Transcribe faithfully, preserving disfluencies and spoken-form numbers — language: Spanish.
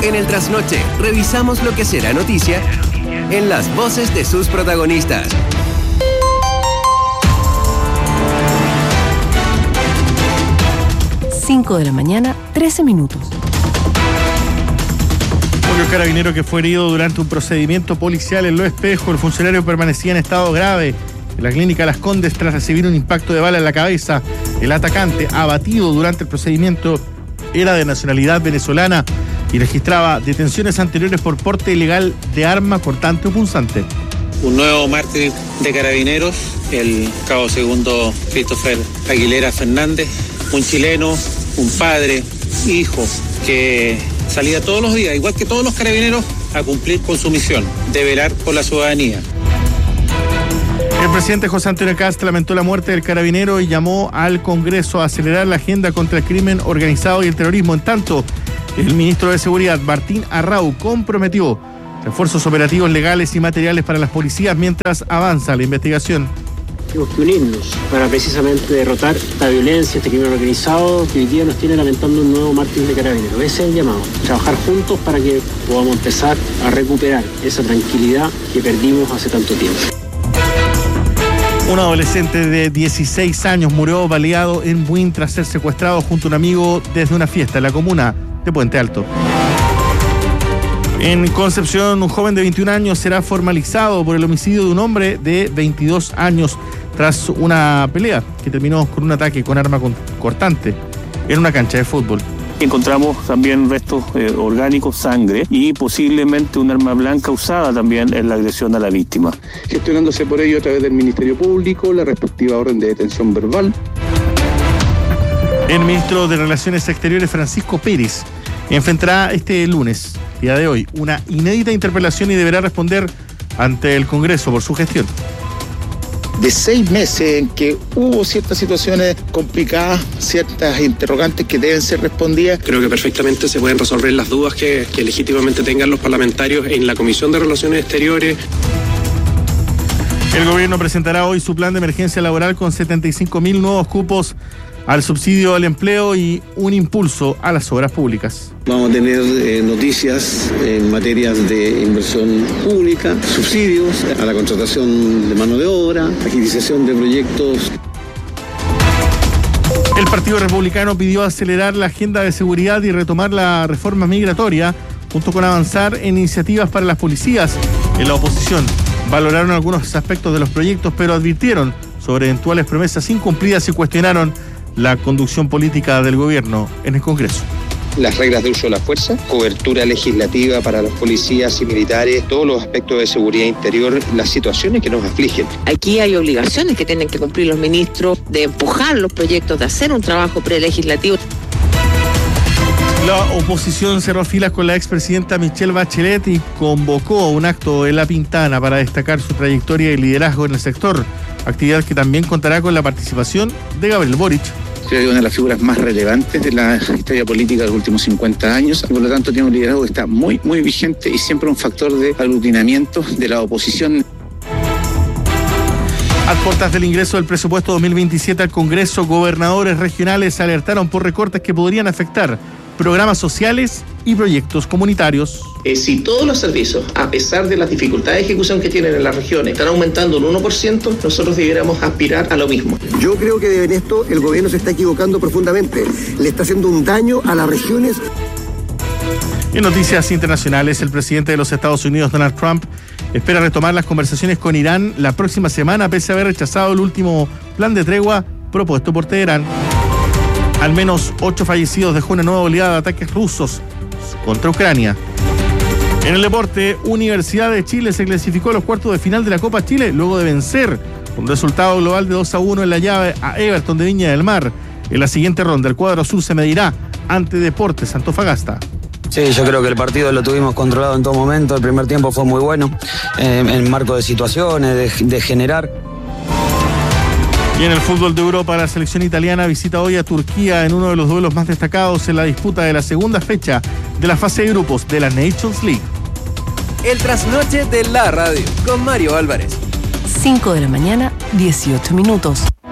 En el Trasnoche, revisamos lo que será noticia en las voces de sus protagonistas. cinco de la mañana, trece minutos. El carabinero que fue herido durante un procedimiento policial en Los Espejos, el funcionario permanecía en estado grave en la clínica Las Condes tras recibir un impacto de bala en la cabeza. El atacante, abatido durante el procedimiento, era de nacionalidad venezolana y registraba detenciones anteriores por porte ilegal de arma cortante o punzante. Un nuevo mártir de carabineros, el cabo segundo Christopher Aguilera Fernández, un chileno, un padre, hijo, que salía todos los días, igual que todos los carabineros, a cumplir con su misión de velar por la ciudadanía. El presidente José Antonio Kast lamentó la muerte del carabinero y llamó al Congreso a acelerar la agenda contra el crimen organizado y el terrorismo. En tanto, el ministro de Seguridad, Martín Arrau, comprometió refuerzos operativos legales y materiales para las policías mientras avanza la investigación. Tenemos que unirnos para precisamente derrotar esta violencia, este crimen organizado que hoy día nos tiene lamentando un nuevo mártir de carabineros. Ese es el llamado, trabajar juntos para que podamos empezar a recuperar esa tranquilidad que perdimos hace tanto tiempo. Un adolescente de dieciséis años murió baleado en Buin tras ser secuestrado junto a un amigo desde una fiesta en la comuna de Puente Alto. En Concepción, un joven de veintiún años será formalizado por el homicidio de un hombre de veintidós años tras una pelea que terminó con un ataque con arma cortante en una cancha de fútbol. Encontramos también restos eh, orgánicos, sangre y posiblemente un arma blanca usada también en la agresión a la víctima. Gestionándose por ello a través del Ministerio Público la respectiva orden de detención verbal. El ministro de Relaciones Exteriores, Francisco Pérez, enfrentará este lunes, día de hoy, una inédita interpelación y deberá responder ante el Congreso por su gestión. De seis meses en que hubo ciertas situaciones complicadas, ciertas interrogantes que deben ser respondidas. Creo que perfectamente se pueden resolver las dudas que, que legítimamente tengan los parlamentarios en la Comisión de Relaciones Exteriores. El gobierno presentará hoy su plan de emergencia laboral con setenta y cinco mil nuevos cupos al subsidio al empleo y un impulso a las obras públicas. Vamos a tener eh, noticias en materias de inversión pública, subsidios a la contratación de mano de obra, agilización de proyectos. El Partido Republicano pidió acelerar la agenda de seguridad y retomar la reforma migratoria, junto con avanzar en iniciativas para las policías. En la oposición valoraron algunos aspectos de los proyectos, pero advirtieron sobre eventuales promesas incumplidas y cuestionaron la conducción política del gobierno en el Congreso. Las reglas de uso de la fuerza, cobertura legislativa para los policías y militares, todos los aspectos de seguridad interior, las situaciones que nos afligen. Aquí hay obligaciones que tienen que cumplir los ministros de empujar los proyectos, de hacer un trabajo prelegislativo. La oposición cerró filas con la expresidenta Michelle Bachelet y convocó un acto en La Pintana para destacar su trayectoria y liderazgo en el sector, actividad que también contará con la participación de Gabriel Boric. Creo que es una de las figuras más relevantes de la historia política de los últimos cincuenta años y por lo tanto tiene un liderazgo que está muy, muy vigente y siempre un factor de aglutinamiento de la oposición. A puertas del ingreso del presupuesto dos mil veintisiete al Congreso, gobernadores regionales alertaron por recortes que podrían afectar programas sociales y proyectos comunitarios. Eh, si todos los servicios, a pesar de las dificultades de ejecución que tienen en las regiones, están aumentando un uno por ciento, nosotros debiéramos aspirar a lo mismo. Yo creo que en esto el gobierno se está equivocando profundamente. Le está haciendo un daño a las regiones. En noticias internacionales, el presidente de los Estados Unidos, Donald Trump, espera retomar las conversaciones con Irán la próxima semana, pese a haber rechazado el último plan de tregua propuesto por Teherán. Al menos ocho fallecidos dejó una nueva oleada de ataques rusos contra Ucrania. En el deporte, Universidad de Chile se clasificó a los cuartos de final de la Copa Chile luego de vencer con un resultado global de dos a uno en la llave a Everton de Viña del Mar. En la siguiente ronda, el cuadro azul se medirá ante Deportes Antofagasta. Sí, yo creo que el partido lo tuvimos controlado en todo momento. El primer tiempo fue muy bueno, eh, en marco de situaciones, de, de generar. Y en el fútbol de Europa, la selección italiana visita hoy a Turquía en uno de los duelos más destacados en la disputa de la segunda fecha de la fase de grupos de la Nations League. El trasnoche de la radio con Mario Álvarez. cinco de la mañana, dieciocho minutos.